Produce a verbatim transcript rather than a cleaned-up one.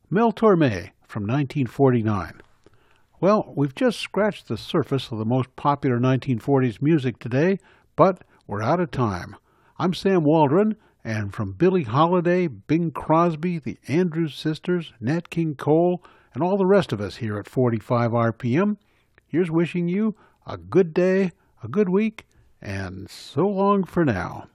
Mel Torme from nineteen forty-nine. Well, we've just scratched the surface of the most popular nineteen forties music today, but we're out of time. I'm Sam Waldron, and from Billie Holiday, Bing Crosby, the Andrews Sisters, Nat King Cole, and all the rest of us here at forty-five R P M, here's wishing you a good day, a good week, and so long for now.